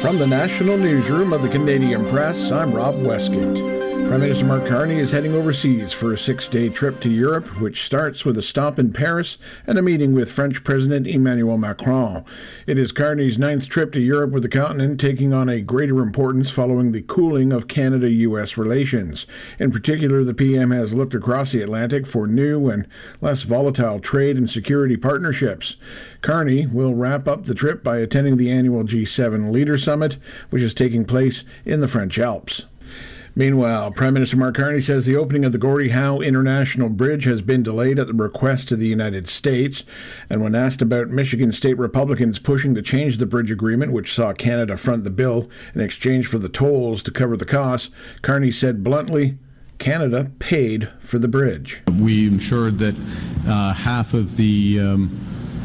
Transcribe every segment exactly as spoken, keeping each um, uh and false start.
From the National Newsroom of the Canadian Press, I'm Rob Westgate. Prime Minister Mark Carney is heading overseas for a six-day trip to Europe, which starts with a stop in Paris and a meeting with French President Emmanuel Macron. It is Carney's ninth trip to Europe, with the continent taking on a greater importance following the cooling of Canada U S relations. In particular, the P M has looked across the Atlantic for new and less volatile trade and security partnerships. Carney will wrap up the trip by attending the annual G seven Leader Summit, which is taking place in the French Alps. Meanwhile, Prime Minister Mark Carney says the opening of the Gordie Howe International Bridge has been delayed at the request of the United States. And when asked about Michigan state Republicans pushing to change the bridge agreement, which saw Canada front the bill in exchange for the tolls to cover the costs, Carney said bluntly, Canada paid for the bridge. We ensured that uh, half of the um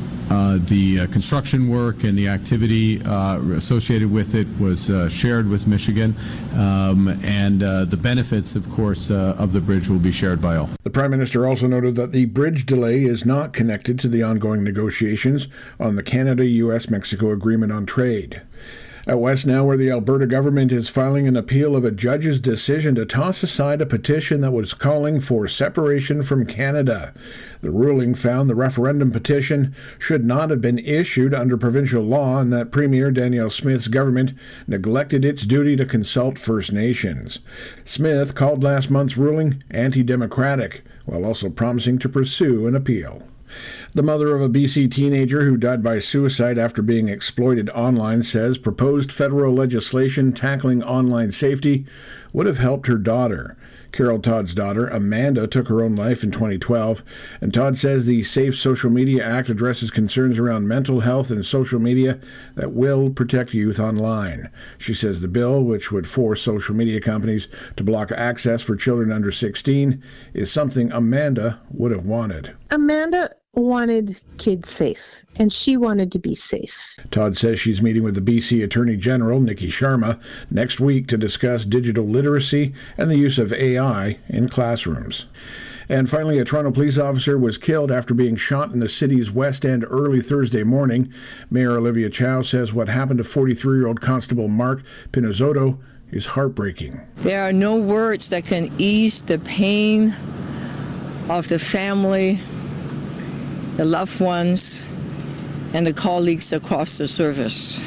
Uh, the uh, construction work and the activity uh, associated with it was uh, shared with Michigan, um, and uh, the benefits, of course, uh, of the bridge will be shared by all. The Prime Minister also noted that the bridge delay is not connected to the ongoing negotiations on the Canada-U S Mexico Agreement on Trade. Out west now, where the Alberta government is filing an appeal of a judge's decision to toss aside a petition that was calling for separation from Canada. The ruling found the referendum petition should not have been issued under provincial law, and that Premier Danielle Smith's government neglected its duty to consult First Nations. Smith called last month's ruling anti-democratic, while also promising to pursue an appeal. The mother of a B C teenager who died by suicide after being exploited online says proposed federal legislation tackling online safety would have helped her daughter. Carol Todd's daughter, Amanda, took her own life in twenty twelve, and Todd says the Safe Social Media Act addresses concerns around mental health and social media that will protect youth online. She says the bill, which would force social media companies to block access for children under sixteen, is something Amanda would have wanted. Amanda wanted kids safe, and she wanted to be safe. Todd says she's meeting with the B C Attorney General, Nikki Sharma, next week to discuss digital literacy and the use of A I in classrooms. And finally, a Toronto police officer was killed after being shot in the city's West End early Thursday morning. Mayor Olivia Chow says what happened to forty-three-year-old Constable Mark Pinizzotto is heartbreaking. There are no words that can ease the pain of the family, the loved ones, and the colleagues across the service.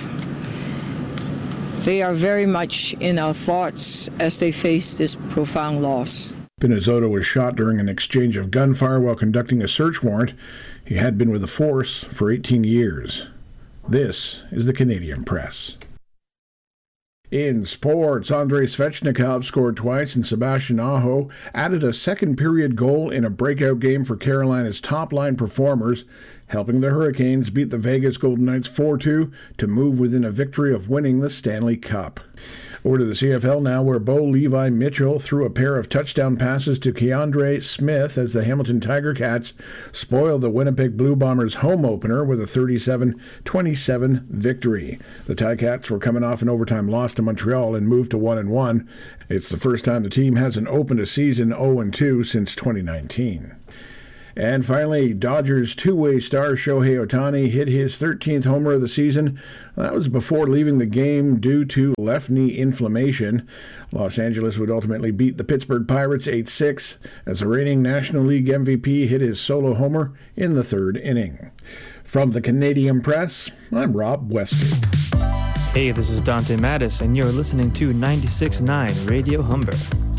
They are very much in our thoughts as they face this profound loss. Pinizzotto was shot during an exchange of gunfire while conducting a search warrant. He had been with the force for eighteen years. This is the Canadian Press. In sports, Andrei Svechnikov scored twice and Sebastian Aho added a second-period goal in a breakout game for Carolina's top-line performers, helping the Hurricanes beat the Vegas Golden Knights four two to move within a victory of winning the Stanley Cup. Over to the C F L now, where Bo Levi Mitchell threw a pair of touchdown passes to Keandre Smith as the Hamilton Tiger Cats spoiled the Winnipeg Blue Bombers' home opener with a thirty-seven twenty-seven victory. The Ticats were coming off an overtime loss to Montreal and moved to one and one. It's the first time the team hasn't opened a season oh and two since twenty nineteen. And finally, Dodgers two-way star Shohei Ohtani hit his thirteenth homer of the season. That was before leaving the game due to left knee inflammation. Los Angeles would ultimately beat the Pittsburgh Pirates eight six as the reigning National League M V P hit his solo homer in the third inning. From the Canadian Press, I'm Rob Westgate. Hey, this is Dante Mattis, and you're listening to ninety-six point nine Radio Humber.